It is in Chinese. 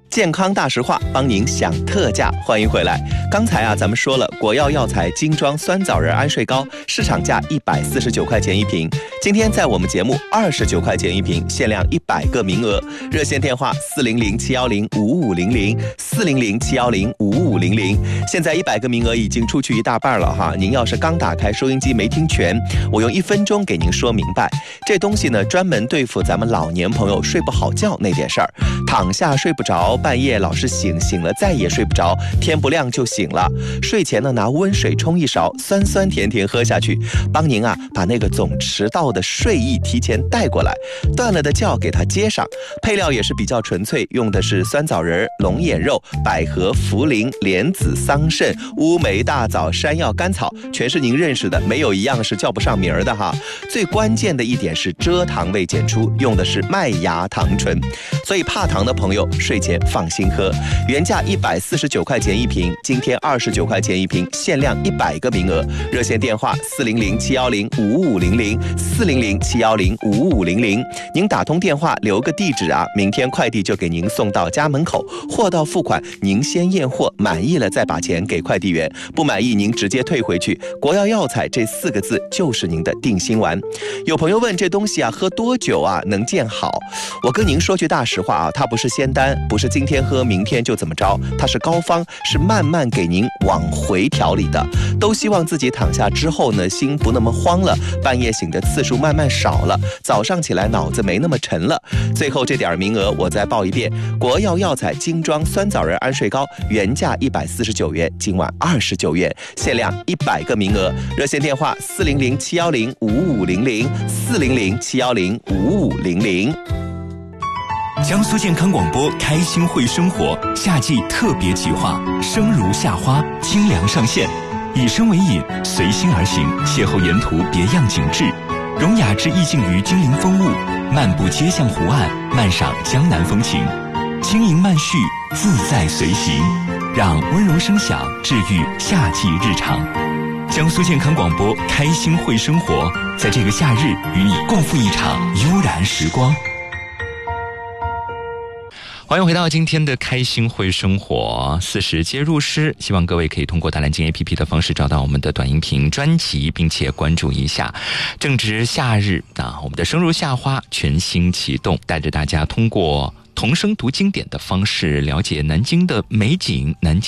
健康大实话，帮您享特价，欢迎回来。刚才咱们说了，国药药材精装酸枣仁安睡膏，市场价149块钱一瓶，今天在我们节目29块钱一瓶，限量100个名额。热线电话400-710-5500，400-710-5500。现在100个名额已经出去一大半了哈，您要是刚打开收音机没听全，我用1分钟给您说明白。这东西呢，专门对付咱们老年朋友睡不好觉那点事儿，躺下睡不着，半夜老是醒了再也睡不着，天不亮就醒了。睡前呢，拿温水冲一勺，酸酸甜甜喝下去，帮您把那个总迟到的睡意提前带过来，断了的觉给它接上。配料也是比较纯粹，用的是酸枣仁、龙眼肉、百合、茯苓、莲子、桑葚、乌梅、大枣、山药、甘草，全是您认识的，没有一样是叫不上名儿的哈。最关键的一点是蔗糖味减出，用的是麦芽糖醇，所以怕糖的朋友睡前放心喝。原价149块钱一瓶，今天29块钱一瓶，限量100个名额。热线电话400-710-5500，400-710-5500。您打通电话留个地址明天快递就给您送到家门口，货到付款，您先验货，满意了再把钱给快递员，不满意您直接退回去。国药药材这4个字就是您的定心丸。有朋友问这东西喝多久能见好？我跟您说句大实话它不是仙丹，不是今天喝明天就怎么着，它是膏方，是慢慢给您往回调理的。都希望自己躺下之后呢，心不那么慌了，半夜醒的次数慢慢少了，早上起来脑子没那么沉了。最后这点名额我再报一遍，国药药材精装酸枣仁安睡膏，原价149元，今晚29元，限量100个名额。热线电话400-710-5500，400-710-5500。 江苏健康广播开心会生活夏季特别企划，生如夏花，清凉上线，以身为引，随心而行，邂逅沿途别样景致，容雅致意境于君临风物，漫步街巷湖岸，漫赏江南风情，轻盈慢续，自在随行，让温柔声响治愈夏季日常。江苏健康广播开心会生活，在这个夏日与你共赴一场悠然时光。 欢迎回到今天的开心会生活，40皆入诗，希望各位可以通过大蓝鲸 APP 的方式找到我们的短音频专辑，并且关注一下。正值夏日我们的生如夏花全新启动，带着大家通过童声读经典的方式了解南京的美景，南京